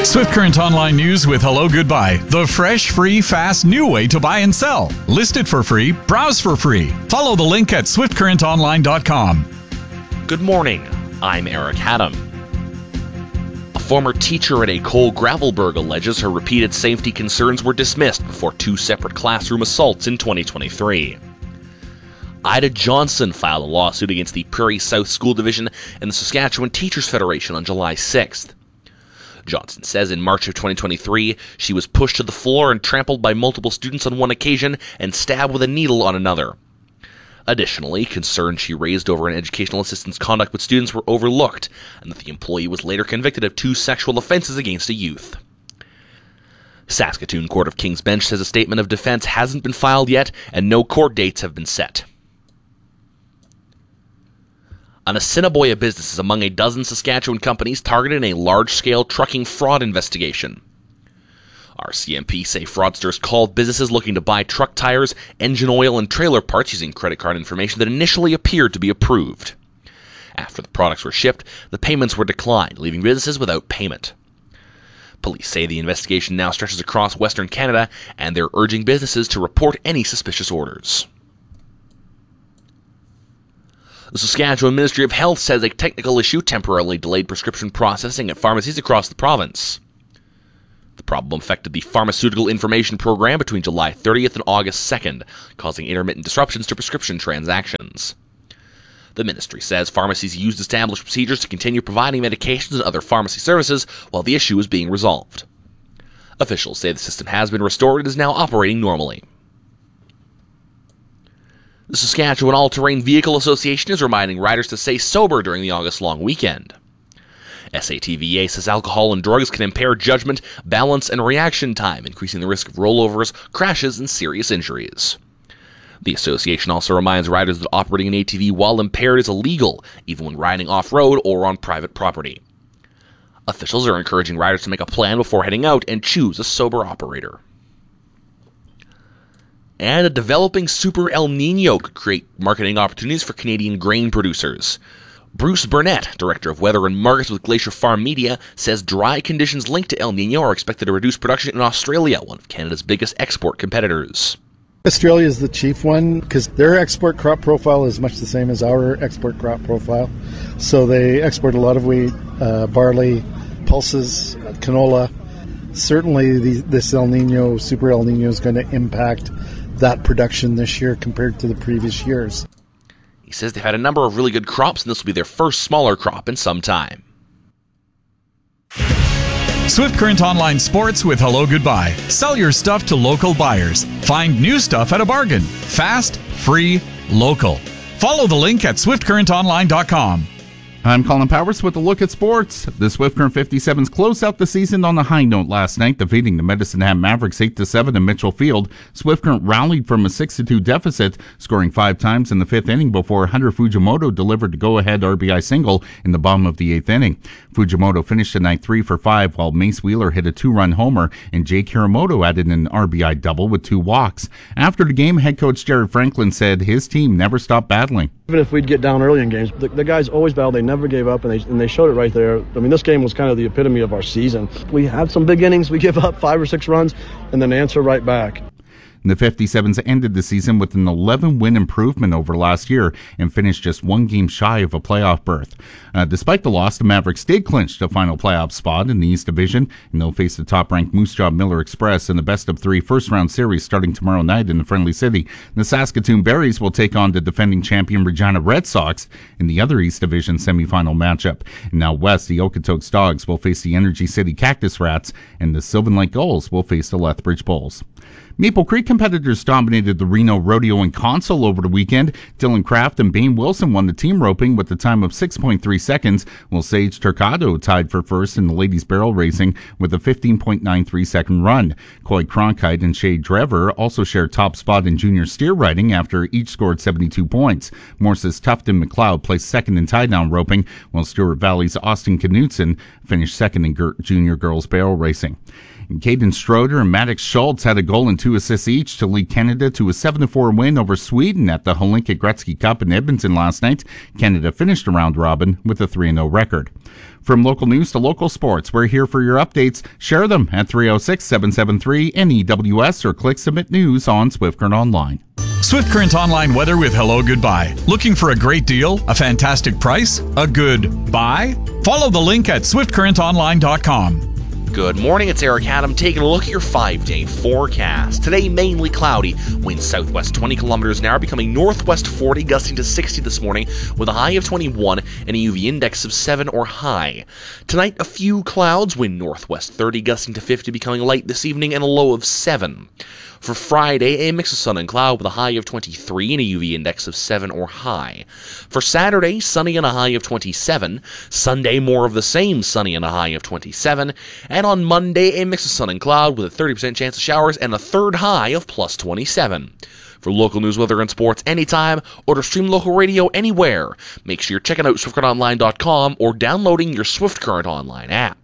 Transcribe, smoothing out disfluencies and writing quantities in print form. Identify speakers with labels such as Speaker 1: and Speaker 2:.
Speaker 1: Swift Current Online News with Hello Goodbye. The fresh, free, fast, new way to buy and sell. List it for free. Browse for free. Follow the link at swiftcurrentonline.com.
Speaker 2: Good morning. I'm Eric Haddam. A former teacher at a Cole Gravelberg alleges her repeated safety concerns were dismissed before 2 separate classroom assaults in 2023. Ida Johnson filed a lawsuit against the Prairie South School Division and the Saskatchewan Teachers Federation on July 6th. Johnson says in March of 2023, she was pushed to the floor and trampled by multiple students on one occasion and stabbed with a needle on another. Additionally, concerns she raised over an educational assistant's conduct with students were overlooked, and that the employee was later convicted of 2 sexual offenses against a youth. Saskatoon Court of King's Bench says a statement of defense hasn't been filed yet, and no court dates have been set. An Assiniboia business is among a dozen Saskatchewan companies targeted in a large-scale trucking fraud investigation. RCMP say fraudsters called businesses looking to buy truck tires, engine oil, and trailer parts using credit card information that initially appeared to be approved. After the products were shipped, the payments were declined, leaving businesses without payment. Police say the investigation now stretches across Western Canada, and they're urging businesses to report any suspicious orders. The Saskatchewan Ministry of Health says a technical issue temporarily delayed prescription processing at pharmacies across the province. The problem affected the Pharmaceutical Information Program between July 30th and August 2nd, causing intermittent disruptions to prescription transactions. The ministry says pharmacies used established procedures to continue providing medications and other pharmacy services while the issue is being resolved. Officials say the system has been restored and is now operating normally. The Saskatchewan All-Terrain Vehicle Association is reminding riders to stay sober during the August long weekend. SATVA says alcohol and drugs can impair judgment, balance, and reaction time, increasing the risk of rollovers, crashes, and serious injuries. The association also reminds riders that operating an ATV while impaired is illegal, even when riding off-road or on private property. Officials are encouraging riders to make a plan before heading out and choose a sober operator. And a developing Super El Niño could create marketing opportunities for Canadian grain producers. Bruce Burnett, Director of Weather and Markets with Glacier Farm Media, says dry conditions linked to El Niño are expected to reduce production in Australia, one of Canada's biggest export competitors.
Speaker 3: Australia is the chief one because their export crop profile is much the same as our export crop profile. So they export a lot of wheat, barley, pulses, canola. Certainly this El Niño, Super El Niño, is going to impact that production this year compared to the previous years.
Speaker 2: He says they've had a number of really good crops, and this will be their first smaller crop in some time.
Speaker 1: Swift Current Online Sports with Hello Goodbye. Sell your stuff to local buyers. Find new stuff at a bargain. Fast, free, local. Follow the link at swiftcurrentonline.com.
Speaker 4: I'm Colin Powers with a look at sports. The Swift Current 57s closed out the season on a high note last night, defeating the Medicine Hat Mavericks 8-7 in Mitchell Field. Swift Current rallied from a 6-2 deficit, scoring 5 times in the 5th inning before Hunter Fujimoto delivered the go-ahead RBI single in the bottom of the 8th inning. Fujimoto finished the night 3 for 5, while Mace Wheeler hit a 2-run homer, and Jake Hiramoto added an RBI double with 2 walks. After the game, head coach Jared Franklin said his team never stopped battling.
Speaker 5: Even if we'd get down early in games, the guys always battled. They never gave up, and they showed it right there. I mean, this game was kind of the epitome of our season. We had some big innings. We give up 5 or 6 runs, and then answer right back.
Speaker 4: The 57s ended the season with an 11-win improvement over last year and finished just 1 game shy of a playoff berth. Despite the loss, the Mavericks did clinch the final playoff spot in the East Division, and they'll face the top-ranked Moose Jaw Miller Express in the best-of-3 first-round series starting tomorrow night in the Friendly City. The Saskatoon Berries will take on the defending champion Regina Red Sox in the other East Division semifinal matchup. And now west, the Okotoks Dogs will face the Energy City Cactus Rats, and the Sylvan Lake Gulls will face the Lethbridge Bulls. Maple Creek competitors dominated the Reno Rodeo and Console over the weekend. Dylan Kraft and Bane Wilson won the team roping with a time of 6.3 seconds, while Sage Turcado tied for first in the ladies barrel racing with a 15.93 second run. Coy Cronkite and Shay Drever also shared top spot in junior steer riding after each scored 72 points. Morse's Tufton McLeod placed second in tie-down roping, while Stewart Valley's Austin Knutson finished second in junior girls barrel racing. Caden Stroder and Maddox Schultz had a goal and 2 assists each to lead Canada to a 7-4 win over Sweden at the Hlinka Gretzky Cup in Edmonton last night. Canada finished the round robin with a 3-0 record. From local news to local sports, we're here for your updates. Share them at 306-773-NEWS or click Submit News on Swift Current Online.
Speaker 1: Swift Current Online weather with Hello Goodbye. Looking for a great deal, a fantastic price, a good buy? Follow the link at swiftcurrentonline.com.
Speaker 2: Good morning, it's Eric Adam taking a look at your 5-day forecast. Today, mainly cloudy. Winds southwest 20 kilometers an hour, becoming northwest 40, gusting to 60 this morning with a high of 21 and a UV index of 7 or high. Tonight, a few clouds, wind northwest 30, gusting to 50, becoming light this evening and a low of 7. For Friday, a mix of sun and cloud with a high of 23 and a UV index of 7 or high. For Saturday, sunny and a high of 27. Sunday, more of the same, sunny and a high of 27. And on Monday, a mix of sun and cloud with a 30% chance of showers and a third high of plus 27. For local news, weather, and sports anytime, or to stream local radio anywhere, make sure you're checking out SwiftCurrentOnline.com or downloading your Swift Current Online app.